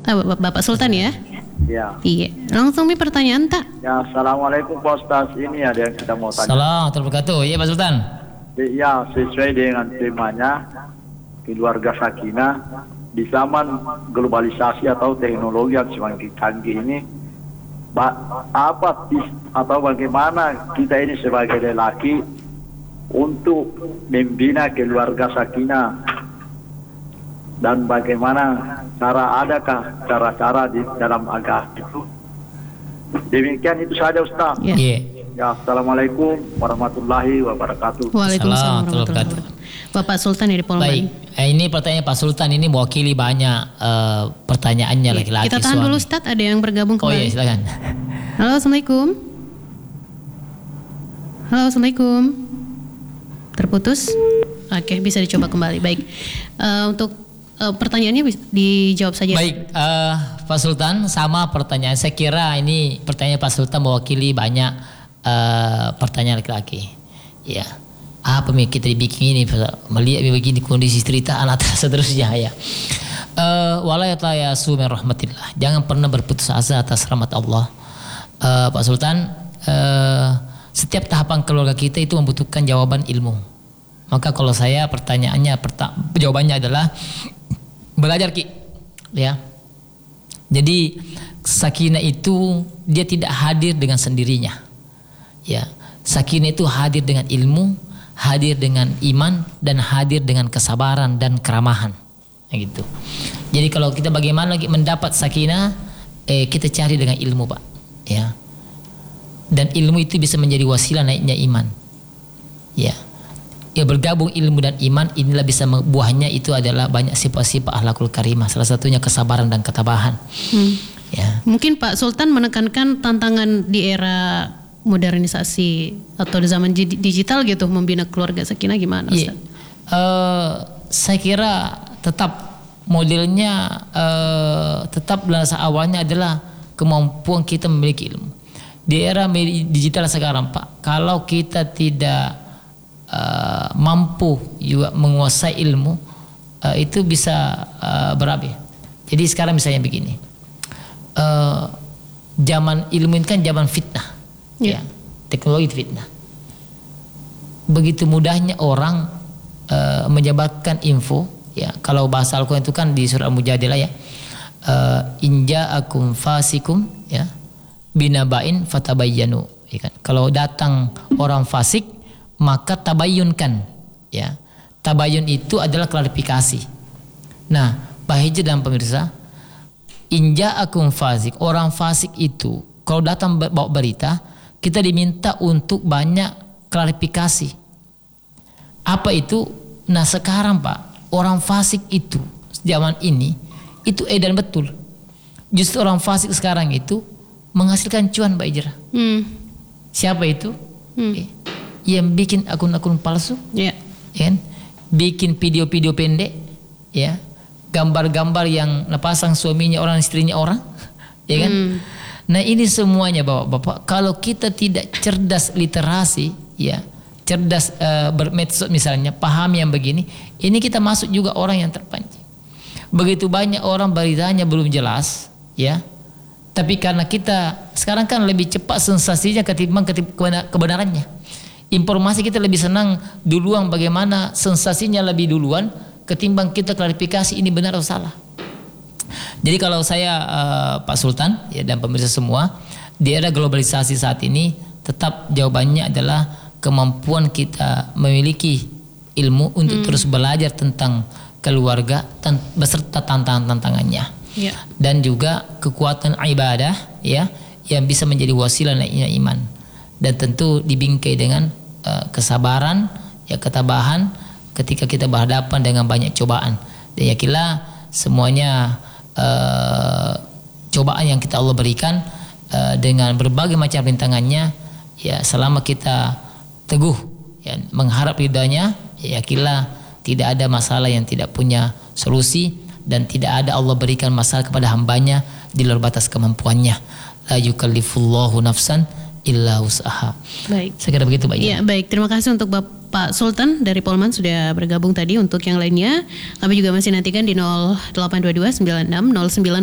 Bapak Sultan ya? Ya. Iya. Langsung nih pertanyaan tak? Ya, assalamualaikum Pak Ustaz. Ini ada yang kita mau tanya. Assalamualaikum warahmatullahi wabarakatuh. Iya Pak Sultan. Ya, sesuai dengan temanya keluarga sakinah di zaman globalisasi atau teknologi yang semakin canggih ini, apa tips atau bagaimana kita ini sebagai lelaki untuk membina keluarga sakinah, dan bagaimana adakah cara-cara di dalam agama itu? Demikian itu saja Ustaz. Ya. Ya, assalamualaikum warahmatullahi wabarakatuh. Waalaikumsalam warahmatullahi wabarakatuh. Bapak Sultan dari Polman. Baik, ini pertanyaan Pak Sultan ini mewakili banyak pertanyaannya laki-laki. Kita tahan dulu Ustaz, ada yang bergabung kembali. Oh iya, silakan. Halo, assalamualaikum. Halo, assalamualaikum. Terputus? Oke, bisa dicoba kembali. Baik, untuk pertanyaannya dijawab saja. Baik, Pak Sultan, sama pertanyaan. Saya kira ini pertanyaan Pak Sultan mewakili banyak pertanyaan laki-laki. Ya, apa yang kita dibikin ini, melihat begini kondisi cerita anak seterusnya ya. Wala yatayasu min rahmatillah. Jangan pernah berputus asa atas rahmat Allah. Pak Sultan, setiap tahapan keluarga kita itu membutuhkan jawaban ilmu. Maka kalau saya pertanyaannya, jawabannya adalah belajar Ki, ya. Jadi sakinah itu dia tidak hadir dengan sendirinya, ya. Sakinah itu hadir dengan ilmu, hadir dengan iman, dan hadir dengan kesabaran dan keramahan, gitu. Jadi kalau kita bagaimana lagi mendapat sakinah, kita cari dengan ilmu Pak, ya. Dan ilmu itu bisa menjadi wasilah naiknya iman, ya. Ya, bergabung ilmu dan iman inilah bisa buahnya itu adalah banyak sifat-sifat akhlakul karimah, salah satunya kesabaran dan ketabahan. Ya. Mungkin Pak Sultan menekankan tantangan di era modernisasi atau di zaman digital gitu, membina keluarga sakinah gimana Ustaz? Saya kira tetap modelnya tetap bahasa awalnya adalah kemampuan kita memiliki ilmu. Di era digital sekarang Pak, kalau kita tidak mampu juga menguasai ilmu, itu bisa berabe. Jadi sekarang misalnya begini, zaman ilmu ini kan zaman fitnah, ya. Teknologi itu fitnah. Begitu mudahnya orang menyebarkan info, ya. Kalau bahasa Al-Quran itu kan di surah Al-Mujadilah ya, inja'akum fasikum, ya, binaba'in fatabayyanu, ya kan? Kalau datang orang fasik maka tabayyunkan, ya. Tabayyun itu adalah klarifikasi. Nah, Pak Hijr dan pemirsa, inja'akum fasik, orang fasik itu kalau datang bawa berita, kita diminta untuk banyak klarifikasi. Apa itu? Nah, sekarang Pak, orang fasik itu zaman ini itu edan betul. Justru orang fasik sekarang itu menghasilkan cuan Pak Hijr. Siapa itu? Yang bikin akun-akun palsu, ya, kan? Bikin video-video pendek, ya, gambar-gambar yang pasang suaminya orang, istrinya orang, ya kan? Nah ini semuanya bapak-bapak, kalau kita tidak cerdas literasi, ya, cerdas bermedsos misalnya, paham yang begini, ini kita masuk juga orang yang terpancing. Begitu banyak orang beritanya belum jelas, ya, tapi karena kita sekarang kan lebih cepat sensasinya ketimbang kebenarannya. Informasi kita lebih senang duluan, bagaimana sensasinya lebih duluan ketimbang kita klarifikasi ini benar atau salah. Jadi kalau saya Pak Sultan, ya, dan pemirsa semua, di era globalisasi saat ini tetap jawabannya adalah kemampuan kita memiliki ilmu untuk terus belajar tentang keluarga beserta tantangannya, ya. Dan juga kekuatan ibadah, ya, yang bisa menjadi wasilah naiknya iman. Dan tentu dibingkai dengan kesabaran, ya, ketabahan ketika kita berhadapan dengan banyak cobaan. Dan yakinlah semuanya cobaan yang kita Allah berikan dengan berbagai macam rintangannya, ya, selama kita teguh, ya, mengharap ridhanya, ya, yakinlah tidak ada masalah yang tidak punya solusi, dan tidak ada Allah berikan masalah kepada hambanya di luar batas kemampuannya. La yukallifullahu nafsan illa usaha. Baik. Saya kira begitu Pak. Ya, baik. Terima kasih untuk Bapak Sultan dari Polman sudah bergabung tadi. Untuk yang lainnya, kami juga masih nantikan di 0822 96 09